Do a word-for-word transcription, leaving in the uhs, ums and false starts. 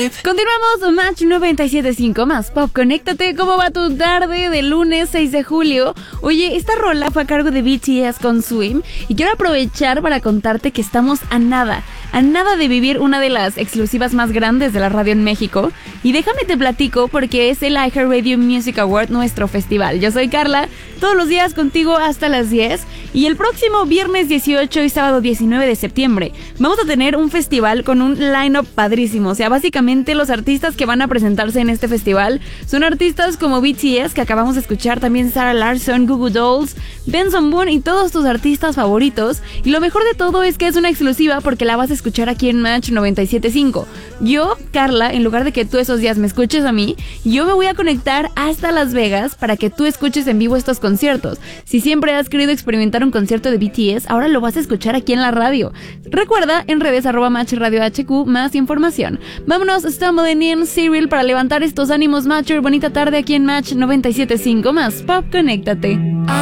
Continuamos, Match noventa y siete punto cinco más Pop. Conéctate. ¿Cómo va tu tarde de lunes seis de julio? Oye, esta rola fue a cargo de B T S con Swim y quiero aprovechar para contarte que estamos a nada, a nada de vivir una de las exclusivas más grandes de la radio en México. Y déjame te platico porque es el iHeartRadio Music Award, nuestro festival. Yo soy Carla, todos los días contigo hasta las diez. Y el próximo viernes dieciocho y sábado diecinueve de septiembre vamos a tener un festival con un line-up padrísimo. O sea, básicamente los artistas que van a presentarse en este festival son artistas como B T S, que acabamos de escuchar, también Sarah Larsson, Goo Goo Dolls, Benson Boone y todos tus artistas favoritos. Y lo mejor de todo es que es una exclusiva porque la vas a escuchar aquí en Match noventa y siete punto cinco. Yo, Carla, en lugar de que tú esos días me escuches a mí, yo me voy a conectar hasta Las Vegas para que tú escuches en vivo estos conciertos. Si siempre has querido experimentar un concierto de B T S, ahora lo vas a escuchar aquí en la radio. Recuerda, en redes arroba Match Radio H Q, más información. Vámonos, Stumbling in Cyril, para levantar estos ánimos, Matcher. Bonita tarde aquí en Match noventa y siete punto cinco más Pop. Conéctate.